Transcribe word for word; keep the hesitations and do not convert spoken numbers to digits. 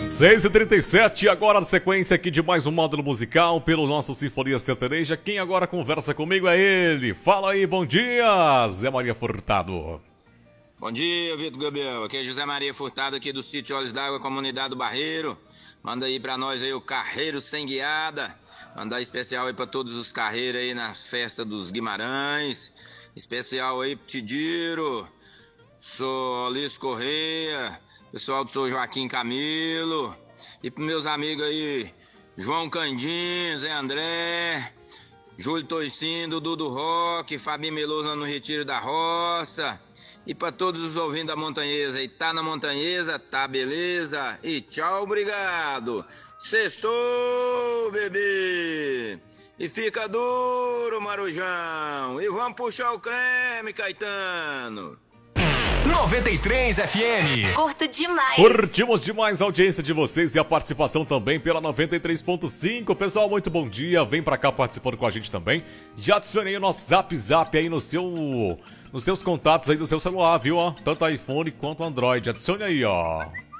seis e trinta e sete, agora a sequência aqui de mais um módulo musical pelo nosso Sinfonia Sertaneja. Quem agora conversa comigo é ele. Fala aí, bom dia, Zé Maria Furtado. Bom dia, Vitor Gabriel. Aqui é José Maria Furtado, aqui do sítio Olhos d'Água, comunidade do Barreiro. Manda aí pra nós aí o Carreiro Sem Guiada. Mandar especial aí pra todos os carreiros aí nas festas dos Guimarães. Especial aí pro Tidiro, Solis Correia, pessoal do São Joaquim Camilo. E pros meus amigos aí, João Candim, Zé André, Júlio Toicindo, Dudu Roque, Fabinho Meloso no Retiro da Roça. E para todos os ouvintes da Montanhesa, e tá na Montanhesa, tá beleza? E tchau, obrigado. Sextou, bebê. E fica duro, Marujão. E vamos puxar o creme, Caetano. noventa e três F M. Curto demais. Curtimos demais a audiência de vocês e a participação também pela noventa e três ponto cinco. Pessoal, muito bom dia. Vem pra cá participando com a gente também. Já adicionei o nosso Zap Zap aí no seu, nos seus contatos aí do seu celular, viu? Ó? Tanto iPhone quanto Android. Adicione aí, ó.